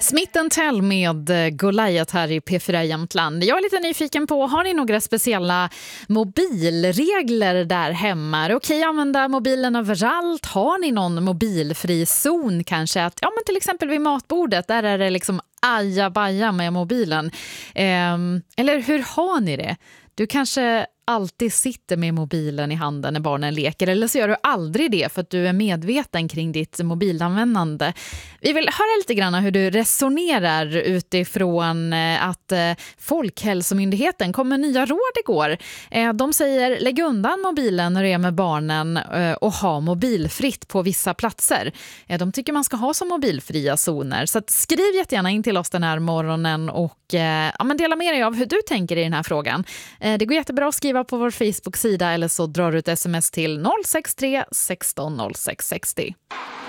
Smith & Tell med Goliath här i P4 Jämtland. Jag är lite nyfiken på, har ni några speciella mobilregler där hemma? Är det okej att använda mobilen överallt? Har ni någon mobilfri zon kanske? Att, men till exempel vid matbordet, där är det liksom ajabaja med mobilen. Eller hur har ni det? Du kanske alltid sitter med mobilen i handen när barnen leker, eller så gör du aldrig det för att du är medveten kring ditt mobilanvändande. Vi vill höra lite grann hur du resonerar utifrån att Folkhälsomyndigheten kom med nya råd igår. De säger lägg undan mobilen när du är med barnen och ha mobilfritt på vissa platser. De tycker man ska ha som mobilfria zoner. Så att skriv jättegärna in till oss den här morgonen och dela med dig av hur du tänker i den här frågan. Det går jättebra att skriva på vår Facebook-sida eller så drar du ett sms till 063 16 06 60.